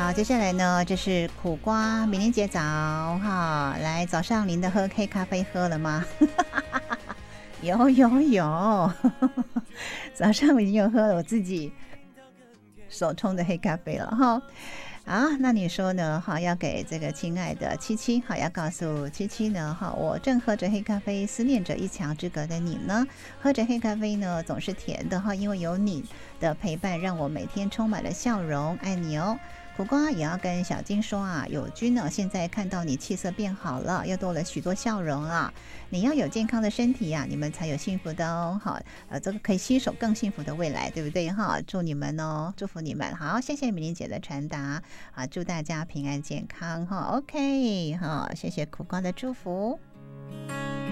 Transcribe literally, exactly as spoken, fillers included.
好，接下来呢，这是苦瓜，美玲姐早哈，来早上您的喝黑咖啡喝了吗？有有有，早上我已经有喝了我自己手冲的黑咖啡了哈。好，那你说呢？哈，要给这个亲爱的七七，好，要告诉七七呢，哈，我正喝着黑咖啡，思念着一墙之隔的你呢。喝着黑咖啡呢，总是甜的哈，因为有你的陪伴，让我每天充满了笑容，爱你哦。苦瓜也要跟小金说啊，友军呢，现在看到你气色变好了，又多了许多笑容啊。你要有健康的身体呀、啊，你们才有幸福的哦。好，呃，这个可以携手更幸福的未来，对不对哈？祝你们哦，祝福你们。好，谢谢米玲姐的传达啊，祝大家平安健康哈。OK 哈，谢谢苦瓜的祝福。